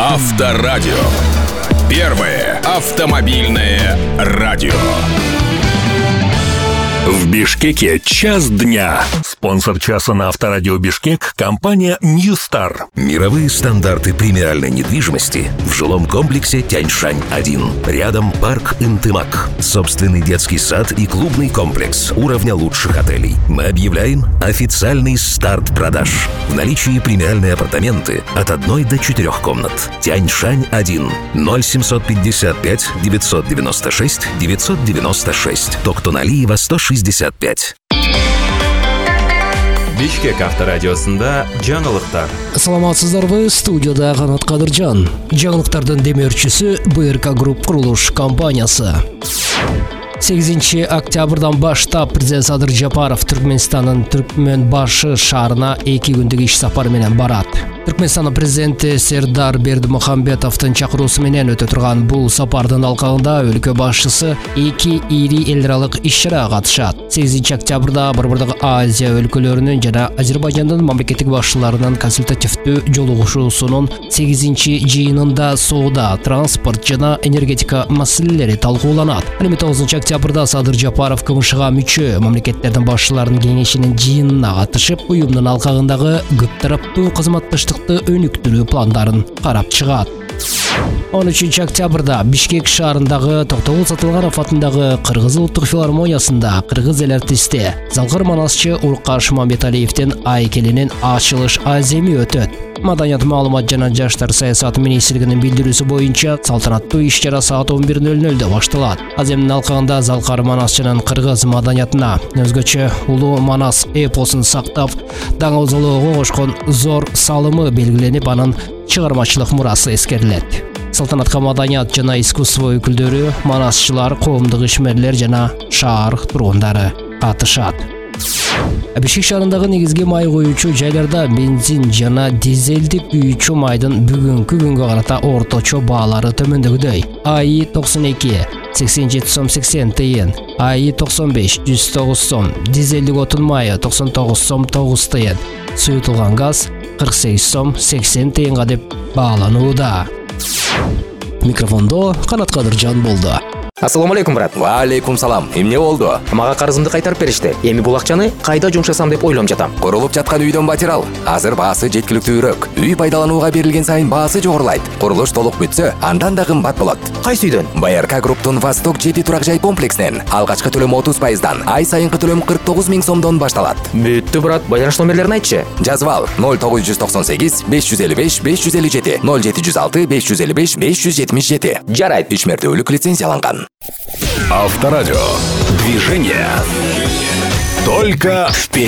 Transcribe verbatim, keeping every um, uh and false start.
Авторадио. Первое автомобильное радио. В Бишкеке час дня. Спонсор часа на Авторадио Бишкек – компания Ньюстар. Мировые стандарты премиальной недвижимости в жилом комплексе Тяньшань один. Рядом парк Интымак. Собственный детский сад и клубный комплекс уровня лучших отелей. Мы объявляем официальный старт продаж. В наличии премиальные апартаменты от одной до четырех комнат. Тяньшань один. ноль семьсот пятьдесят пять девятьсот девяносто шесть девятьсот девяносто шесть. Токтоналиева сто шестьдесят пять. Бишкек авторадиосында жаңылыктар. Саламатсыздарбы, студияда Канат Кадыржан. Жаңылыктардын демеушүсү бэ эр ка Групп курулуш компаниясы. сегизинчи октябрдан баштап президент Садыр Жапаров Түркмөнстандын Түркмөнбашы шаарына эки күндүк иш сапары менен барат. Түркмөнстандын президенти Сердар Бердимухамбетовдун чакыруусу менен өтө турган бул сапардын алкагында өлкө башчысы эки ири эл аралык иш-чарага катышат. сегизинчи октябрда Борбордук Азия өлкөлөрүнүн жана Азербайжандын мамлекеттик башчыларынын консультативдүү жолугушуусунун сегизинчи жыйынында соода, транспорт жана энергетика маселелери талкууланат. Ал тогузунчу октябрда Садыр Жапаров КМШга мүчө мамлекеттердин башчыларынын кеңешинин жыйынына катышып, уюмдун алкагындагы көп тараптуу кызматташтыкты өнүктүрүү пландарын карап чыгат. он үчүнчү октябрда Бишкек шаарындагы Токтогул Сатылганов атындагы Кыргыз улуттук филармониясында кыргыз эл артисти Залкар Манасчы Уркаш Мамбеталиевдин айкелинин ачылыш аземи өтөт. Маданият, маалымат жана жаштар саясаты министрлигинин билдирүүсү боюнча салтанаттуу иш-чара саат он бир ноль нольдо башталат. Аземдин алкагында Залкар Манасчынын кыргыз маданиятына, өзгөчө улуу Манас эпосун сактап, даңгылоого кошкон зор салымы белгиленип, анын чыгармачылык мурасы эскерилет. Салтанатка маданият жана искусство өкүлдөрү, манасчылар, коомдук ишмерлер жана шаар тургундары катышат. Бишкек шаарындагы негизги май коюучу жайларда бензин жана дизелди күйүүчү майдын бүгүнкү күнгө карата орточо баалары төмөндөгүдөй. АИ токсон эки сексен жети сом сексен тыйын, АИ токсон беш жүз тогуз сом, дизелдик отун майы токсон тогуз сом тогуз тыйын, суютулган газ кырк сегиз сом сексен тыйынга деп бааланууда. Микрофондо Канат Кадыржан болду. Ассаламу алейкум, брат. Ва алейкум салам. Эмне болду? Мага карызымды кайтарып беришти. Эми бул акчаны кайда жумшасам деп ойлонуп жатам. Курулуп жаткан үйдөн батирал. Азыр баасы жеткиликтүүрөөк. Үй пайдаланууга берилген сайын баасы жогорулайт. Курулуш толук бүтсө, андан да кымбат болот. Кайсы үйдөн? бэ эр ка Групптун Восток жети турак жай комплексинен алгачкы төлөм отуз пайыздан, ай сайынкы төлөм кырк тогуз миң сомдон башталат. Бүттү, брат. Байланыш номерлерин айтчы. Жазып ал: ноль тогуз жүз токсон сегиз беш жүз элүү беш беш жүз элүү жети, ноль жети жүз алты беш жүз элүү беш беш жүз жетимиш жети. Жарайт. Үч мертөөлүк лицензияланган. Авторадио. Движение. Только вперед.